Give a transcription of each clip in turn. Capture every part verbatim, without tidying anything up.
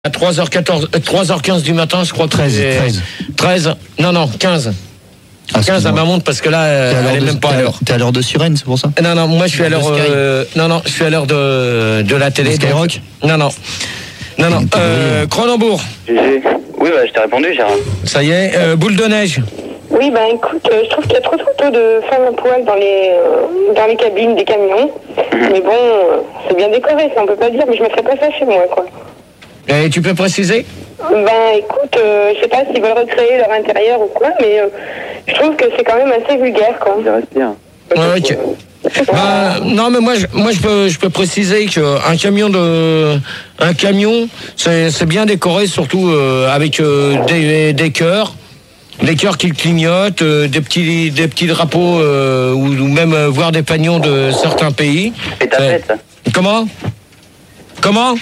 À trois heures quatorze, euh, trois heures quinze du matin, je crois. treize, treize. treize, non, non, quinze. Ah, quinze à ma montre parce que là, euh, elle est de, même pas à l'heure. T'es à l'heure de Sirène, c'est pour ça? Non, non, moi je suis à l'heure. Euh, non, non, je suis à l'heure de, de la télé. Skyrock? Non, non. Non, non. Euh, Cronenbourg. G G. Oui, bah, je t'ai répondu, Gérard. Ça y est, euh, boule de neige. Oui, bah écoute, euh, je trouve qu'il y a trop de photos de femmes à poil dans les, euh, dans les cabines des camions. Mmh. Mais bon, euh, c'est bien décoré, ça on peut pas dire, mais je mettrais pas ça chez moi, quoi. Et tu peux préciser? Ben écoute, euh, je sais pas s'ils veulent recréer leur intérieur ou quoi, mais euh, je trouve que c'est quand même assez vulgaire, quoi. Ça reste bien. Ouais, okay. Bah, non mais moi je, moi je peux je peux préciser qu'un camion de un camion c'est c'est bien décoré, surtout euh, avec euh, des des cœurs, des cœurs qui clignotent, euh, des petits des petits drapeaux euh, ou, ou même euh, voir des pagnons de certains pays. Et ta fête, ça. Comment Comment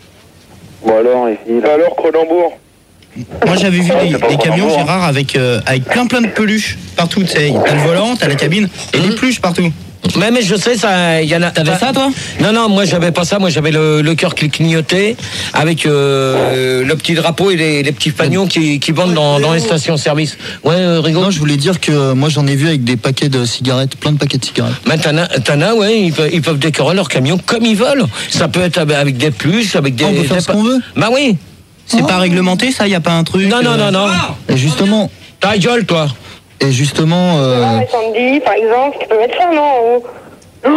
Bon alors les filles. Là. Alors Cronenbourg. Moi j'avais vu des, des camions, Gérard, avec, euh, avec plein plein de peluches partout, tu sais. T'as le volant, t'as la cabine et des peluches partout. Mais, mais je sais, ça, il y en a. T'avais ça, toi? Non, non, moi j'avais pas ça. Moi j'avais le, le cœur qui clignotait avec euh, le petit drapeau et les, les petits pagnons qui, qui vendent dans, dans les stations-service. Ouais, euh, Rigaud. Non, je voulais dire que moi j'en ai vu avec des paquets de cigarettes, plein de paquets de cigarettes. Mais t'en as, t'en as, ouais, ils peuvent, ils peuvent décorer leur camion comme ils veulent. Ça peut être avec des pluches, avec des. On peut faire des ce qu'on veut. Bah oui. C'est oh. pas réglementé, ça? Y a pas un truc? Non, non, euh... non, non. Et justement. Ta gueule, toi. Et justement. Euh... Ah, mais Sandy, par exemple, tu peux mettre ça, non? Oh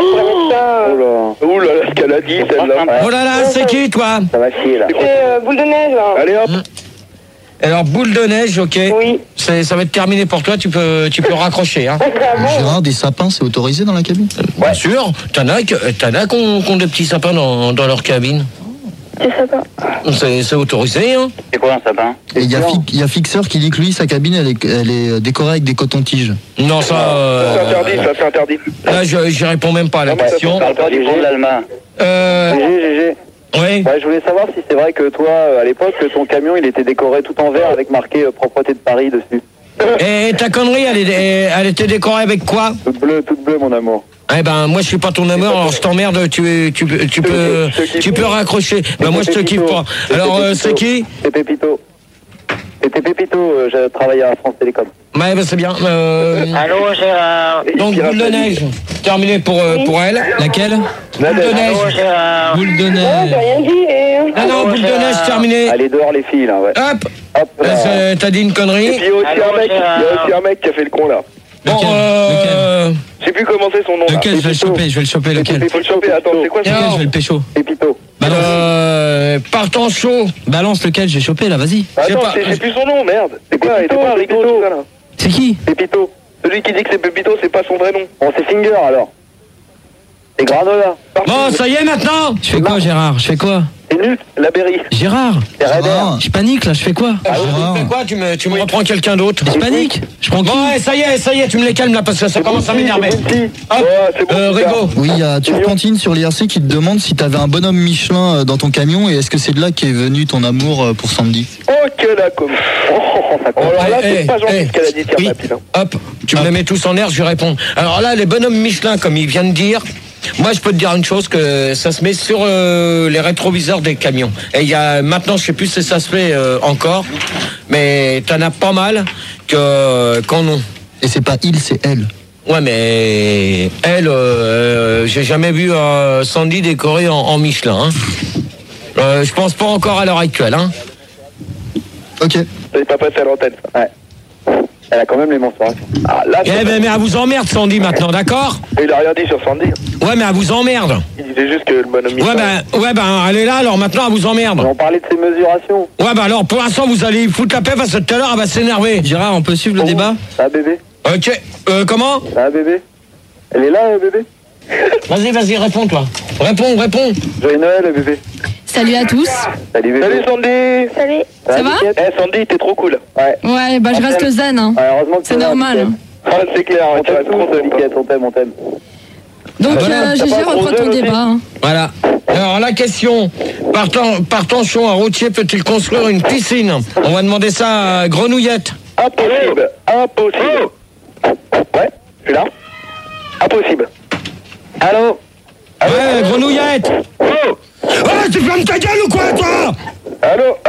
là, oh là là, ce qu'elle a dit, celle-là. Oh là là, c'est qui, toi? Ça va chier, là. C'est euh, boule de neige, là. Allez hop. Mmh. Alors, boule de neige, ok. Oui. C'est, ça va être terminé pour toi, tu peux, tu peux raccrocher, hein. Gérard, des sapins, c'est autorisé dans la cabine? Bien sûr, t'en as, t'en as qui ont, qui ont des petits sapins dans, dans leur cabine. C'est sapin. C'est, c'est autorisé, hein. C'est quoi un sapin? Et il y, y a Fixeur qui dit que lui, sa cabine, elle est, elle est décorée avec des cotons-tiges. Non, ça... Euh, c'est interdit, ça, c'est interdit. Là, je, j'y réponds même pas à la non, question. On parle pas du fond de l'Alma. Euh... G G, G G. Oui. Ouais, je voulais savoir si c'est vrai que toi, à l'époque, ton camion, il était décoré tout en vert avec marqué euh, Propreté de Paris dessus. Et ta connerie, elle, est, elle était décorée avec quoi? Toute bleue, toute bleue, mon amour. Eh ben, moi, je suis pas ton amour, alors je t'emmerde, tu, tu, tu, tu peux, tu peux raccrocher. Ben, moi, je te kiffe pas. Alors, euh, c'est qui? C'est Pépito. C'était Pépito, euh, je travaillais à France Télécom. Ouais, ben, c'est bien. Euh... Allô, Gérard. Donc, boule de neige. Terminé pour, euh, pour elle. Laquelle? Boule de neige. Allô, Gérard. Boule de Oh, neige. j'ai rien dit, et... Non, non, boule de neige, terminé. Allez dehors, les filles, là, ouais. Hop. Hop, là. Euh, T'as dit une Et connerie? puis il y a aussi Allô, un mec, il y a aussi un mec qui a fait le con là. Bon, Lequel euh... Je sais plus comment c'est son nom. là. Lequel? Je vais le choper, je vais le choper, lequel? Il faut le choper, attends, c'est quoi son Lequel? nom? Je vais le pécho. Pépito. Balance. Euh... Partant chaud. Balance lequel? J'ai chopé, là, vas-y. Bah, je sais Attends, pas. c'est c'est plus son nom, merde. C'est quoi? Il était pas Rigaud, tout ça là. C'est qui? Pépito. Celui qui dit que c'est Pépito, c'est pas son vrai nom. Bon, c'est Finger, alors. C'est Granola. Bon, ça y est maintenant. Je fais quoi, Gérard? Je fais quoi? C'est nul, la Berry. Gérard? C'est Raider. Gérard, je panique, là, je fais quoi? Ah, Gérard. tu fais quoi? Tu me, tu me reprends quelqu'un d'autre? Je panique. Je prends qui? Bon, ouais, ça y est, ça y est, tu me les calmes là parce que ça commence à m'énerver. Hop, Ouais, c'est bon. euh, c'est ça. Rigaud. Oui, il y a Turpentine sur l'I R C qui te demande si t'avais un bonhomme Michelin euh, dans ton camion et est-ce que c'est de là qu'est venu ton amour euh, pour Sandy? Oh, quelle a comme. Oh, alors là, Eh, c'est pas eh, gentil ce qu'elle a dit, tiens, oui. ma pile. Hop, tu me les mets tous en l'air, je réponds. Alors là, les bonhommes Michelin, comme il vient de dire, moi je peux te dire une chose, que ça se met sur euh, les rétroviseurs des camions. Et il y a maintenant, je sais plus si ça se fait euh, encore, mais t'en as pas mal que qu'en ont. Et c'est pas il, c'est elle. Ouais, mais elle, euh, j'ai jamais vu euh, Sandy décorée en, en Michelin. Hein. Euh, je pense pas encore à l'heure actuelle. Hein. Ok. Ça n'est pas passé à l'antenne. ça. Ouais. Elle a quand même les menstruations. Ah, là, Eh ben, mais elle vous emmerde Sandy maintenant, d'accord? il a rien dit sur Sandy. Ouais, mais elle vous emmerde. Il disait juste que le bonhomme. Ouais, ben, ouais, ben, elle est là, alors maintenant elle vous emmerde. On parlait de ses mesurations. Ouais, ben alors pour l'instant vous allez foutre la paix parce que tout à l'heure elle va s'énerver. Gérard, on peut suivre le débat? Ça va, bébé? Ok, euh, comment? Ça va, bébé? Elle est là, euh, bébé? Vas-y, vas-y, réponds toi. Réponds, réponds. Joyeux Noël, bébé. Salut à tous. Salut, bébé. Salut Sandy. Salut. Ça va? Eh Sandy, t'es trop cool. Ouais. Ouais, bah je reste zen. Hein. Ouais, heureusement que C'est t'es là, normal. Liquette. Ah, c'est clair, On ouais, tu t'aime restes trop tous, Sandy. Liquette, on t'aime, on t'aime. Donc Ah, voilà. euh, T'as G G pas reprend trop ton zen aussi? débat. Hein. Voilà. Alors la question, partant, partant chaud, un routier peut-il construire une piscine? On va demander ça à Grenouillette. Impossible. Impossible. Ouais, je suis là. Impossible. Allô? Ouais, grenouillette. Oh Oh, tu fermes ta gueule ou quoi, toi? Allô